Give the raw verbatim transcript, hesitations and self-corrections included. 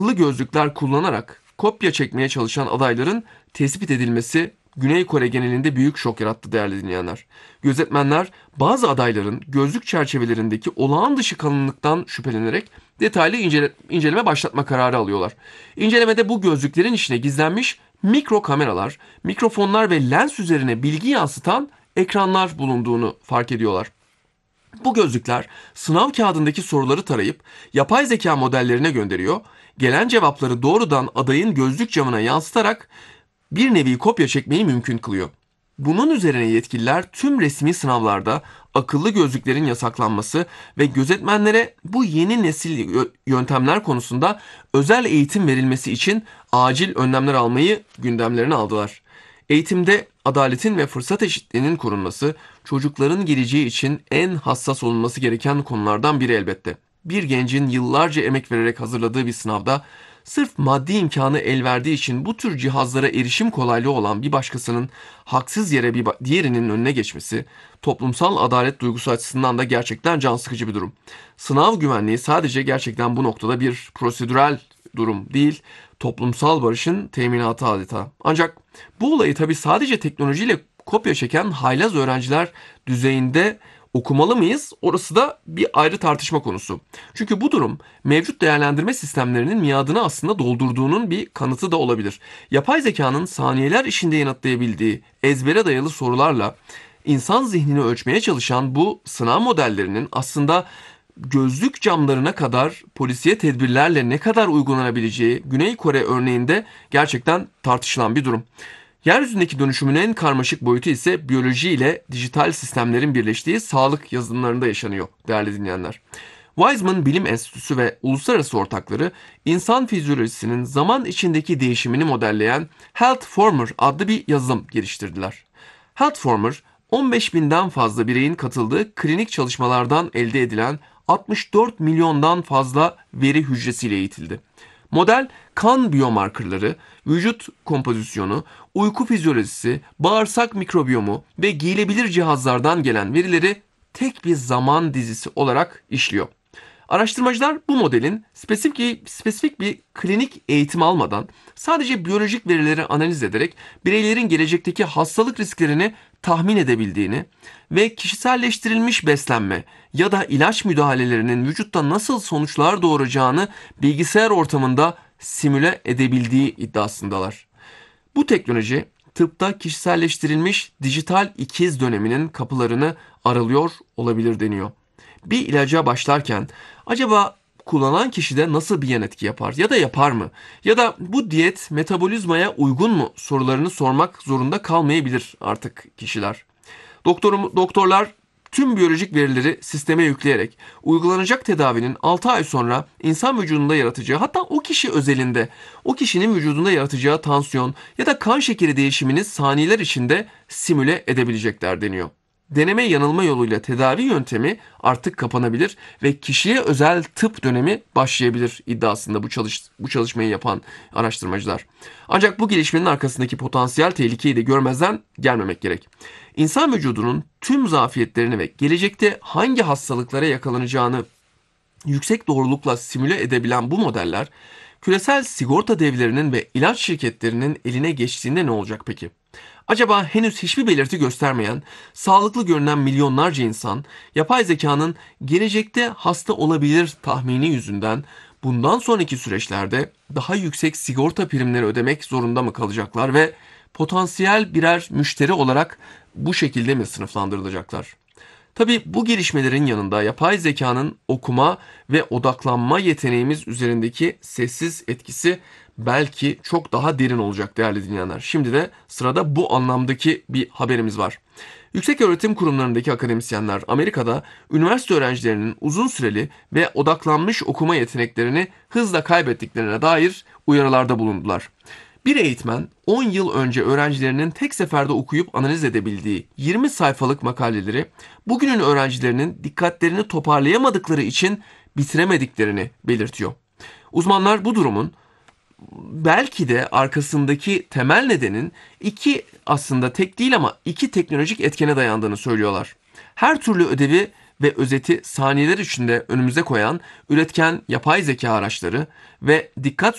Akıllı gözlükler kullanarak kopya çekmeye çalışan adayların tespit edilmesi Güney Kore genelinde büyük şok yarattı değerli dinleyenler. Gözetmenler bazı adayların gözlük çerçevelerindeki olağan dışı kalınlıktan şüphelenerek detaylı incele- inceleme başlatma kararı alıyorlar. İncelemede bu gözlüklerin içine gizlenmiş mikro kameralar, mikrofonlar ve lens üzerine bilgi yansıtan ekranlar bulunduğunu fark ediyorlar. Bu gözlükler sınav kağıdındaki soruları tarayıp yapay zeka modellerine gönderiyor. Gelen cevapları doğrudan adayın gözlük camına yansıtarak bir nevi kopya çekmeyi mümkün kılıyor. Bunun üzerine yetkililer tüm resmi sınavlarda akıllı gözlüklerin yasaklanması ve gözetmenlere bu yeni nesil yöntemler konusunda özel eğitim verilmesi için acil önlemler almayı gündemlerine aldılar. Eğitimde adaletin ve fırsat eşitliğinin korunması, çocukların geleceği için en hassas olunması gereken konulardan biri elbette. Bir gencin yıllarca emek vererek hazırladığı bir sınavda sırf maddi imkanı el verdiği için bu tür cihazlara erişim kolaylığı olan bir başkasının haksız yere bir diğerinin önüne geçmesi, toplumsal adalet duygusu açısından da gerçekten can sıkıcı bir durum. Sınav güvenliği sadece gerçekten bu noktada bir prosedürel durum değil, toplumsal barışın teminatı adeta. Ancak bu olayı tabii sadece teknolojiyle kopya çeken haylaz öğrenciler düzeyinde okumalı mıyız? Orası da bir ayrı tartışma konusu. Çünkü bu durum mevcut değerlendirme sistemlerinin miadını aslında doldurduğunun bir kanıtı da olabilir. Yapay zekanın saniyeler içinde yanıtlayabildiği ezbere dayalı sorularla insan zihnini ölçmeye çalışan bu sınav modellerinin aslında gözlük camlarına kadar polisiye tedbirlerle ne kadar uygulanabileceği Güney Kore örneğinde gerçekten tartışılan bir durum. Yeryüzündeki dönüşümün en karmaşık boyutu ise biyoloji ile dijital sistemlerin birleştiği sağlık yazılımlarında yaşanıyor değerli dinleyenler. Weizmann Bilim Enstitüsü ve uluslararası ortakları insan fizyolojisinin zaman içindeki değişimini modelleyen HealthFormer adlı bir yazılım geliştirdiler. HealthFormer, on beş binden fazla bireyin katıldığı klinik çalışmalardan elde edilen altmış dört milyondan fazla veri hücresiyle eğitildi. Model kan biyomarkerları, vücut kompozisyonu, uyku fizyolojisi, bağırsak mikrobiyomu ve giyilebilir cihazlardan gelen verileri tek bir zaman dizisi olarak işliyor. Araştırmacılar bu modelin spesifik, spesifik bir klinik eğitim almadan sadece biyolojik verileri analiz ederek bireylerin gelecekteki hastalık risklerini tahmin edebildiğini ve kişiselleştirilmiş beslenme ya da ilaç müdahalelerinin vücutta nasıl sonuçlar doğuracağını bilgisayar ortamında simüle edebildiği iddiasındalar. Bu teknoloji tıpta kişiselleştirilmiş dijital ikiz döneminin kapılarını aralıyor olabilir deniyor. Bir ilaca başlarken acaba kullanan kişide nasıl bir yan etki yapar ya da yapar mı? Ya da bu diyet metabolizmaya uygun mu sorularını sormak zorunda kalmayabilir artık kişiler. Doktorum, doktorlar tüm biyolojik verileri sisteme yükleyerek uygulanacak tedavinin altı ay sonra insan vücudunda yaratacağı, hatta o kişi özelinde o kişinin vücudunda yaratacağı tansiyon ya da kan şekeri değişimini saniyeler içinde simüle edebilecekler deniyor. Deneme yanılma yoluyla tedavi yöntemi artık kapanabilir ve kişiye özel tıp dönemi başlayabilir iddiasında bu, çalış bu çalışmayı yapan araştırmacılar. Ancak bu gelişmenin arkasındaki potansiyel tehlikeyi de görmezden gelmemek gerek. İnsan vücudunun tüm zafiyetlerini ve gelecekte hangi hastalıklara yakalanacağını yüksek doğrulukla simüle edebilen bu modeller, küresel sigorta devlerinin ve ilaç şirketlerinin eline geçtiğinde ne olacak peki? Acaba henüz hiçbir belirti göstermeyen, sağlıklı görünen milyonlarca insan, yapay zekanın gelecekte hasta olabilir tahmini yüzünden bundan sonraki süreçlerde daha yüksek sigorta primleri ödemek zorunda mı kalacaklar ve potansiyel birer müşteri olarak bu şekilde mi sınıflandırılacaklar? Tabii bu gelişmelerin yanında yapay zekanın okuma ve odaklanma yeteneğimiz üzerindeki sessiz etkisi belki çok daha derin olacak değerli dinleyenler. Şimdi de sırada bu anlamdaki bir haberimiz var. Yükseköğretim kurumlarındaki akademisyenler Amerika'da üniversite öğrencilerinin uzun süreli ve odaklanmış okuma yeteneklerini hızla kaybettiklerine dair uyarılarda bulundular. Bir eğitmen on yıl önce öğrencilerinin tek seferde okuyup analiz edebildiği yirmi sayfalık makaleleri bugünün öğrencilerinin dikkatlerini toparlayamadıkları için bitiremediklerini belirtiyor. Uzmanlar bu durumun belki de arkasındaki temel nedenin iki, aslında tek değil ama iki teknolojik etkene dayandığını söylüyorlar. Her türlü ödevi ve özeti saniyeler içinde önümüze koyan üretken yapay zeka araçları ve dikkat